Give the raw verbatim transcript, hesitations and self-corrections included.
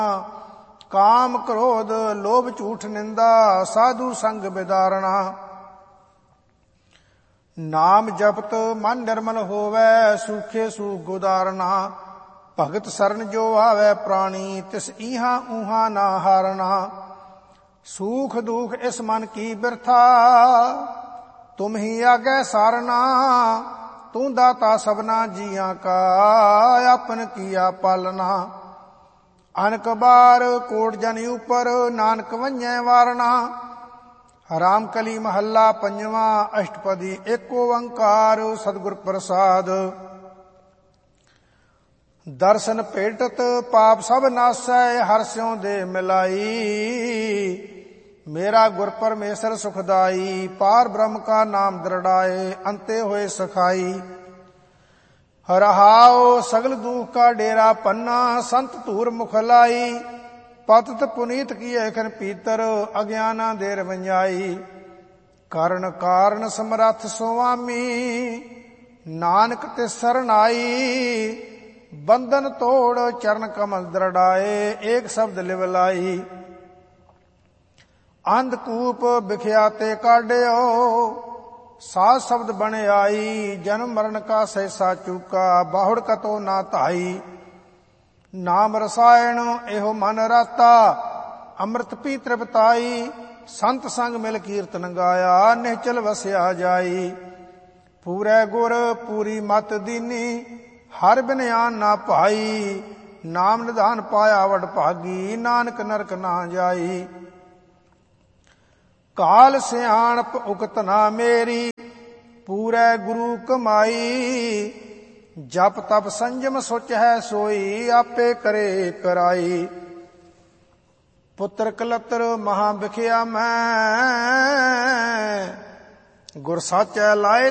ਕਾਮ ਕ੍ਰੋਧ ਲੋਭ ਝੂਠ ਨਿੰਦਾ ਸਾਧੂ ਸੰਗ ਬਿਦਾਰਣਾ। ਨਾਮ ਜਪਤ ਮਨ ਨਿਰਮਲ ਹੋਵੈ ਸੂਖੇ ਸੂਖ ਗੁਦਾਰਨਾ। ਭਗਤ ਸਰਨ ਜੋ ਆਵੈ ਪ੍ਰਾਣੀ ਤਿਸ ਈਹਾਂ ਊਹਾਂ ਨਾ ਹਾਰਨਾ। ਸੂਖ ਦੁਖ ਇਸ ਮਨ ਕੀ ਬਿਰਥਾ ਤੁਮ ਹੀ ਆਗੈ ਸਾਰਨਾ। ਤੂੰ ਦਾਤਾ ਸਭਨਾ ਜੀਆਂ ਕਾ ਆਪਨ ਕੀਆ ਪਾਲਨਾ। ਅਨਕ ਬਾਰ ਕੋਟ ਜਨ ਉਪਰ ਨਾਨਕ ਵੰਜੈ ਵਾਰਨਾ। ਰਾਮ ਕਲੀ ਮਹੱਲਾ ਪੰਜਵਾਂ ਅਸ਼ਟਪਦੀ ਏਕ ਓੰਕਾਰ ਸਤਿਗੁਰ ਪ੍ਰਸਾਦ। ਦਰਸ਼ਨ ਭੇਟਤ ਪਾਪ ਸਭ ਨਾਸੈ ਹਰਿ ਸਿਉ ਦੇ ਮਿਲਾਈ। ਮੇਰਾ ਗੁਰ ਪਰਮੇਸ਼ਰ ਸੁਖਦਾਈ ਪਾਰ ਬ੍ਰਹਮ ਕਾ ਨਾਮ ਦ੍ਰਿੜਾਏ ਅੰਤੇ ਹੋਏ ਸਖਾਈ। ਰਹਾਉ ਸਗਲ ਦੁਖ ਕਾ ਡੇਰਾ ਪੰਨਾ ਸੰਤ ਧੂਰ ਮੁਖ ਲਾਈ। ਪਤਿਤ ਪੁਨੀਤ ਕੀਏ ਖਨ ਪੀਤਰ ਅਗਿਆਨਾ ਦੇ ਰਵੰਜਾਈ। ਕਰਨ ਕਾਰਨ ਸਮਰੱਥ ਸੁਆਮੀ ਨਾਨਕ ਤੇ ਸਰਨਾਈ। ਬੰਧਨ ਤੋੜ ਚਰਨ ਕਮਲ ਦ੍ਰਿੜਾਏ ਏਕ ਸ਼ਬਦ ਲਿਵ ਲਾਈ। ਅੰਧਕੂਪ ਵਿਖਿਆ ਤੇ ਕਾਢਿਓ ਸਾਧ ਸ਼ਬਦ ਬਣ ਆਈ। ਜਨਮ ਮਰਨ ਕਾ ਸਹਿਸਾ ਚੂਕਾ ਬਾਹੁੜ ਕਤੋ ਨਾ ਧਾਈ। ਨਾਮ ਰਸਾਇਣ ਇਹੋ ਮਨ ਰਾਤਾ ਅੰਮ੍ਰਿਤ ਪੀ ਤ੍ਰਿਪਤਾਈ। ਸੰਤ ਸੰਗ ਮਿਲ ਕੀਰਤਨ ਗਾਇਆ ਨਿਹਚਲ ਵਸਿਆ ਜਾਈ। ਪੂਰੇ ਗੁਰ ਪੂਰੀ ਮਤ ਦੀਨੀ ਹਰ ਬਿਨਿਆਨ ਨਾ ਭਾਈ। ਨਾਮ ਨਿਧਾਨ ਪਾਇਆ ਵਡ ਭਾਗੀ ਨਾਨਕ ਨਰਕ ਨਾ ਜਾਈ। ਕਾਲ ਸਿਆਣਪ ਉਕਤ ਨਾ ਮੇਰੀ ਪੂਰੇ ਗੁਰੂ ਕਮਾਈ। ਜਪ ਤਪ ਸੰਜਮ ਸੁਚ ਹੈ ਸੋਈ ਆਪੇ ਕਰੇ ਕਰਾਈ। ਪੁੱਤਰ ਕਲਤਰ ਮਹਾ ਵਿਖਿਆ ਮੈਂ ਗੁਰ ਸਾਚੈ ਲਾਏ